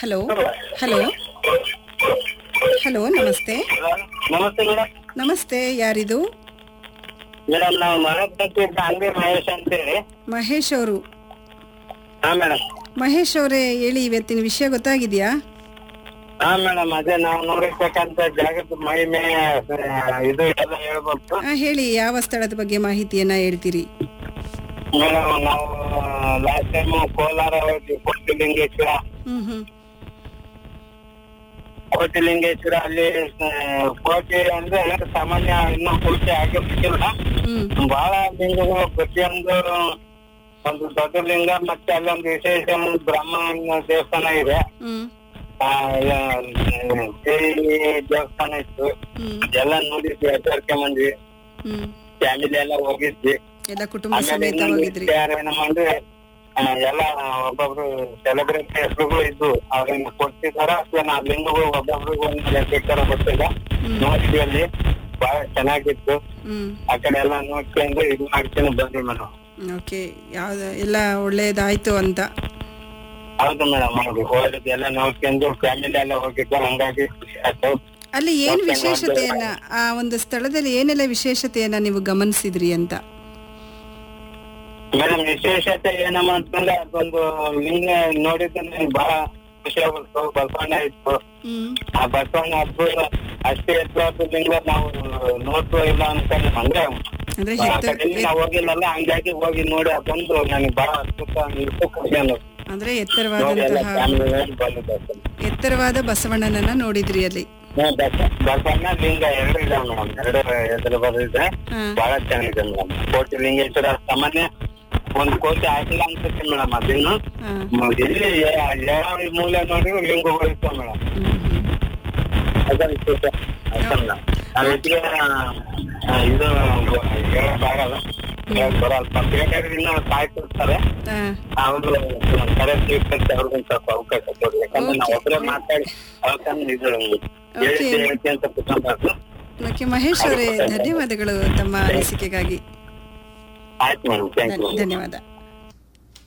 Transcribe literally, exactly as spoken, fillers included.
Hello hello hello ನಮಸ್ತೆ. ನಮಸ್ತೆ madam. ನಮಸ್ತೆ, ಯಾರಿದು? ಮೇಡಮ್ ನಾವು ಮರಕ್ಕೆ ಅಂಗಡಿ ಮಹೇಶ್ ಅಂತೇಳಿ. ಮಹೇಶ್ ಅವರು. ಹಾ ಮೇಡಮ್. ಮಹೇಶ್ ಅವರೇ ಹೇಳಿ, ಇವತ್ತಿನ ವಿಷಯ ಗೊತ್ತಾಗಿದ್ಯಾ? ಹಾ ಮೇಡಮ್, ಅದೇ ನಾವು ನೋಡಿರ್ತಕ್ಕಂತ ಜಾಗದ ಮಹಿಮೆ ಇದು ಎಲ್ಲ ಹೇಳ್ಬೇಕು. ಹಾ ಹೇಳಿ, ಯಾವ ಸ್ಥಳದ ಬಗ್ಗೆ ಮಾಹಿತಿಯನ್ನ ಹೇಳ್ತೀರಿ? ಮೇಡಮ್ ನಾವು ಲಾಸ್ಟ್ ಟೈಮ್ ಕೋಲಾರ ಹೋಗಿ ಕೋಟಿಲಿಂಗೇಶ್ವರ ಹ್ಮ್ ಹ್ಮ್ ಕೋಟಿಲಿಂಗೇಶ್ವರ ಅಲ್ಲಿ ಕೋಟಿ ಅಂದ್ರೆ ಸಾಮಾನ್ಯ ಇನ್ನೂ ಪೂರ್ತಿ ಆಗಿರ್ತಿಲ್ಲ. ಹ್ಮ್ ಬಹಳ ಲಿಂಗಗಳು, ಪ್ರತಿಯೊಂದು ಒಂದು ದೊಡ್ಡ ಲಿಂಗ, ಮತ್ತೆ ಅಲ್ಲೊಂದು ವಿಶೇಷ ಒಂದು ಬ್ರಹ್ಮನ ದೇವಸ್ಥಾನ ಇದೆ. ಹ್ಮ್ ದೇವಿ ದೇವಸ್ಥಾನ ಇತ್ತು. ಹ್ಮ್ ಎಲ್ಲ ನೋಡಿದ್ವಿ, ಎಚ್ಚರಿಕೆ ಬಂದ್ವಿ, ಹ್ಮ್ ಫ್ಯಾಮಿಲಿ ಎಲ್ಲ ಹೋಗಿದ್ವಿ. ಎಲ್ಲ ಕುಟುಂಬ ಆಮೇಲೆ ಸಮೇತ ಇನ್ನೊಂದು ಹೋಗಿದ್ರಿ? ವಿಚಾರ ಏನಂದ್ರೆ ಎಲ್ಲ ಒಬ್ಬೊಬ್ರು ಸೆಲೆಬ್ರಿಟಿ ಹೆಸರುಗಳು ಇದ್ದು ಅವ್ರನ್ನ ಕೊಡ್ತಿದಾರ ಅಥವಾ ಲಿಂಗಗಳು ಒಬ್ಬೊಬ್ರಿಗೂ ಒಂದು ಬೇಕಾರ ಗೊತ್ತಿಲ್ಲ. ನೋಡಿದ್ವಿ, ಅಲ್ಲಿ ಬಹಳ ಚೆನ್ನಾಗಿತ್ತು. ಹ್ಮ್ ಆ ಕಡೆ ಎಲ್ಲ ನೋಡ್ಕೊಂಡು ಇದು ಮಾಡ್ಕೊಂಡು ಬಂದ್ವಿ ಮೇಡಮ್. ಓಕೆ, ಯಾವ್ದ ಎಲ್ಲ ಒಳ್ಳೇದಾಯ್ತು ಅಂತ? ಹೌದು ಮೇಡಮ್, ಹೌದು. ಹೋಗಿದ್ದು ಎಲ್ಲ ನೋಡ್ಕೊಂಡು ಫ್ಯಾಮಿಲಿ ಎಲ್ಲ ಹೋಗಿದ್ದು, ಹಂಗಾಗಿ ಖುಷಿ ಆಯ್ತು. ಅಲ್ಲಿ ಏನ್ ವಿಶೇಷತೆಯನ್ನ, ಆ ಒಂದು ಸ್ಥಳದಲ್ಲಿ ಏನೆಲ್ಲ ವಿಶೇಷತೆಯನ್ನ ನೀವು ಗಮನಿಸಿದ್ರಿ ಅಂತ? ಮೇಡಮ್ ವಿಶೇಷತೆ ಏನಮ್ಮ ಅಂತಂದ್ರೆ ಅದೊಂದು ಲಿಂಗ ನೋಡಿದ್ರೆ ನನಗೆ ಬಹಳ ಖುಷಿ ಆಗುತ್ತೆ. ಬಸವಣ್ಣ ಇತ್ತು, ಹ್ಮ್ ಆ ಬಸವಣ್ಣ ಹಬ್ಬ ಅಷ್ಟೇ ಎತ್ತರದ ಲಿಂಗ ನಾವು ನೋಡ್ತೋ ಇಲ್ಲ ಅನ್ಕೊಂಡು, ಅಂದ್ರೆ ಅಂದ್ರೆ ಆ ಎತ್ತರ- ಕಡೆಯಿಂದ ನಾವು ಹೋಗಿಲ್ಲಲ್ಲ, ಹಂಗಾಗಿ ಹೋಗಿ ನೋಡಿ ಅದೊಂದು ನನಗೆ ಬಹಳ ಅದ್ಭುತ ಅನಿಸ್ತು, ಖುಷಿ ಅನ್ನಿಸ್ತು. ಅಂದ್ರೆ ನೋಡಿ ಎಲ್ಲ ಎತ್ತರವಾದಂತಹ ಫ್ಯಾಮಿಲಿ ನೋಡಿ ಬಂದಿದ್ದೆ. ಎತ್ತರವಾದ ಬಸವಣ್ಣನನ್ನ ನೋಡಿದ್ರಿ ಅಲ್ಲಿ? ಬಸವಣ್ಣ ಲಿಂಗ ಎರಡು ಇದೆ ಮೇಡಮ್, ಎರಡು ಎದುರು ಬರಿದೆ. ಹಾ. ಬಹಳ ಚೆನ್ನಾಗಿದೆ ಮೇಡಮ್. ಕೋಟಿ ಲಿಂಗೇಶ್ವರ ಸಾಮಾನ್ಯ ಒಂದ್ ಕೋಟಿ ಆಗಿಲ್ಲ ಅನ್ಸುತ್ತೆ ಮೇಡಮ್. ಅದಿನ್ನು ಹಾ. ಎಲ್ಲಿ ಯಾವ ಮೂಲೆ ನೋಡಿ ಲಿಂಗಗಳು ಇರ್ತಾವ ಮೇಡಮ್. ಹ್ಮ್ ಹ್ಮ್ ಅದಕ್ಕೆ ಅದಕ್ಕೆ ಇದು ಹೇಳಕ್ಕಾಗಲ್ಲ, ಬರಲ್ಲ. ಬೇಕಾದ್ರೆ ಕಾಯ್ತಿರ್ತಾರೆ, ಹಾ. ಅವರು ಕರೆ ಸ್ವೀಕರಿಸಿ ಅವ್ರಿಗೊಂದು ಸ್ವಲ್ಪ ಅವಕಾಶ ಕೊಡಿ. ಯಾಕಂದ್ರೆ ನಾವು ಒಬ್ಬರೇ ಮಾತಾಡಿ ಅವಕಾಶ ಇದು ಹೇಳಿದ್ದೆ ಹೇಳಿಕೆ ಅಂತ ಕುತ್ಕೊಂಡ್ಬಾರ್ದು. ಓಕೆ ಮಹೇಶ್ ಅವರೇ, ಧನ್ಯವಾದಗಳು ತಮ್ಮ ಅನಿಸಿಕೆಗಾಗಿ. ಆಯ್ತು ಮೇಡಮ್, ಥ್ಯಾಂಕ್ ಯು. ಧನ್ಯವಾದ.